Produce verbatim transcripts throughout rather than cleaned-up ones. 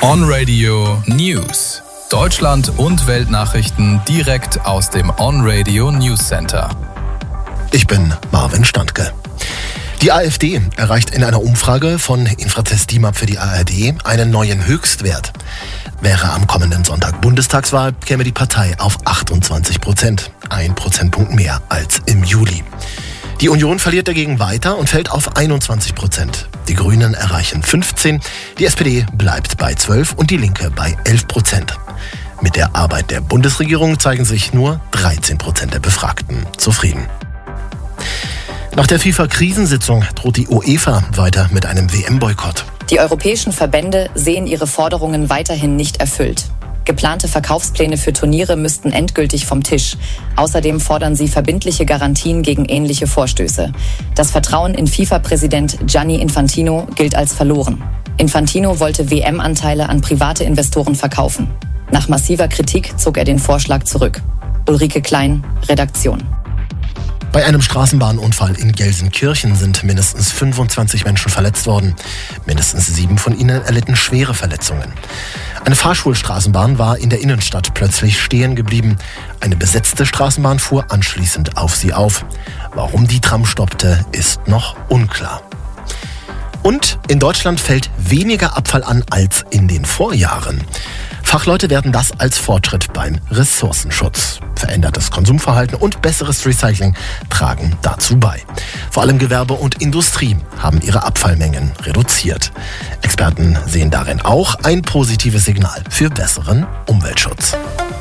On-Radio News. Deutschland und Weltnachrichten direkt aus dem On-Radio News Center. Ich bin Marvin Standke. Die AfD erreicht in einer Umfrage von Infratest DIMAP für die A R D einen neuen Höchstwert. Wäre am kommenden Sonntag Bundestagswahl, käme die Partei auf achtundzwanzig Prozent, ein Prozentpunkt mehr als im Juli. Die Union verliert dagegen weiter und fällt auf einundzwanzig Prozent. Die Grünen erreichen fünfzehn, die S P D bleibt bei zwölf und die Linke bei elf Prozent. Mit der Arbeit der Bundesregierung zeigen sich nur dreizehn Prozent der Befragten zufrieden. Nach der FIFA-Krisensitzung droht die UEFA weiter mit einem W M-Boykott. Die europäischen Verbände sehen ihre Forderungen weiterhin nicht erfüllt. Geplante Verkaufspläne für Turniere müssten endgültig vom Tisch. Außerdem fordern sie verbindliche Garantien gegen ähnliche Vorstöße. Das Vertrauen in FIFA-Präsident Gianni Infantino gilt als verloren. Infantino wollte W M-Anteile an private Investoren verkaufen. Nach massiver Kritik zog er den Vorschlag zurück. Ulrike Klein, Redaktion. Bei einem Straßenbahnunfall in Gelsenkirchen sind mindestens fünfundzwanzig Menschen verletzt worden. Mindestens sieben von ihnen erlitten schwere Verletzungen. Eine Fahrschulstraßenbahn war in der Innenstadt plötzlich stehen geblieben. Eine besetzte Straßenbahn fuhr anschließend auf sie auf. Warum die Tram stoppte, ist noch unklar. Und in Deutschland fällt weniger Abfall an als in den Vorjahren. Fachleute werten das als Fortschritt beim Ressourcenschutz. Verändertes Konsumverhalten und besseres Recycling tragen dazu bei. Vor allem Gewerbe und Industrie haben ihre Abfallmengen reduziert. Experten sehen darin auch ein positives Signal für besseren Umweltschutz.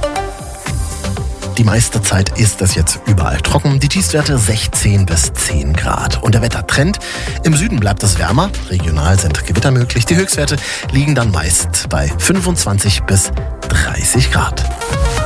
Die meiste Zeit ist es jetzt überall trocken. Die Tiefstwerte sechzehn bis zehn Grad. Und der Wettertrend: im Süden bleibt es wärmer. Regional sind Gewitter möglich. Die Höchstwerte liegen dann meist bei fünfundzwanzig bis dreißig Grad.